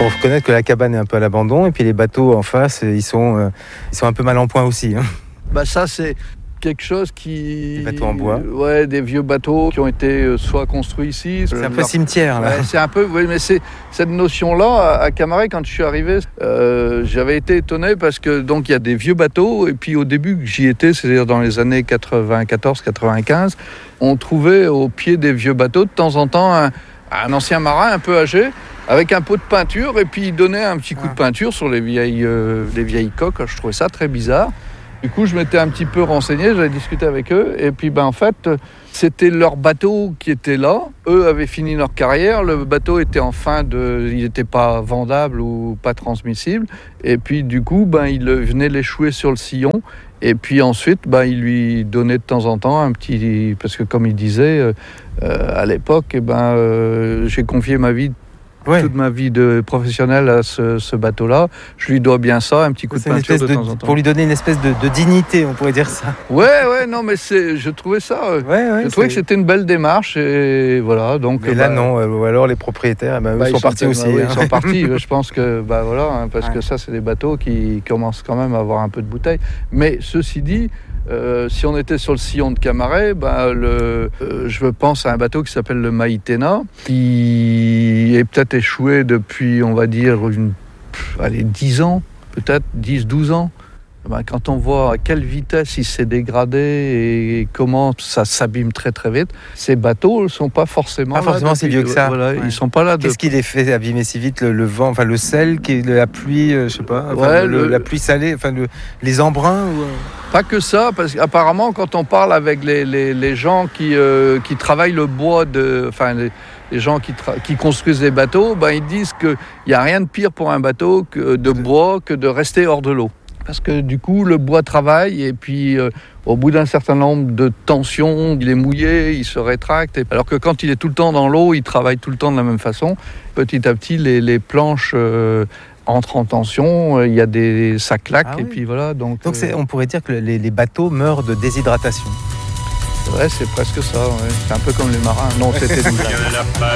faut reconnaître que la cabane est un peu à l'abandon et puis les bateaux en face, ils sont un peu mal en point aussi. Ça, c'est quelque chose qui... Des bateaux en bois. Ouais, des vieux bateaux qui ont été soit construits ici... C'est un peu cimetière, là. Ouais, c'est un peu... Oui, mais c'est cette notion-là, à Camaret, quand je suis arrivé, j'avais été étonné parce que, donc, il y a des vieux bateaux, et puis au début que j'y étais, c'est-à-dire dans les années 94-95, on trouvait au pied des vieux bateaux, de temps en temps, un ancien marin un peu âgé, avec un pot de peinture, et puis il donnait un petit coup de peinture sur les vieilles coques. Je trouvais ça très bizarre. Du coup, je m'étais un petit peu renseigné, j'avais discuté avec eux, et puis en fait, c'était leur bateau qui était là. Eux avaient fini leur carrière, le bateau était il n'était pas vendable ou pas transmissible, et puis du coup, il venait l'échouer sur le sillon, et puis ensuite, il lui donnait de temps en temps un petit... Parce que comme il disait, à l'époque, j'ai confié toute ma vie de professionnel à ce bateau-là. Je lui dois bien ça, un petit coup de peinture de temps en temps. Pour lui donner une espèce de dignité, on pourrait dire ça. Ouais, non, mais je trouvais ça... je trouvais que c'était une belle démarche, et voilà. Donc, mais là, non. Ou alors les propriétaires, eux sont partis aussi. Ils sont partis. Je pense que, parce que ça, c'est des bateaux qui commencent quand même à avoir un peu de bouteille. Mais ceci dit... si on était sur le sillon de Camaret, je pense à un bateau qui s'appelle le Maïtena, qui est peut-être échoué depuis, on va dire, 10 ans, peut-être 10-12 ans. Quand on voit à quelle vitesse il s'est dégradé et comment ça s'abîme très très vite, ces bateaux ne sont pas forcément si vieux que ça. Voilà, ils sont pas là. Qu'est-ce qui les fait abîmer si vite? Le vent, le sel, la pluie, je sais pas, la pluie salée, les embruns Pas que ça, parce qu'apparemment, quand on parle avec les gens qui travaillent le bois, les gens qui construisent des bateaux, ils disent qu'il n'y a rien de pire pour un bateau de bois que de rester hors de l'eau. Parce que du coup, le bois travaille et puis au bout d'un certain nombre de tensions, il est mouillé, il se rétracte. Alors que quand il est tout le temps dans l'eau, il travaille tout le temps de la même façon. Petit à petit, les planches entrent en tension, ça claque et puis voilà. Donc on pourrait dire que les bateaux meurent de déshydratation. Ouais, c'est presque ça. Ouais. C'est un peu comme les marins. Non, c'était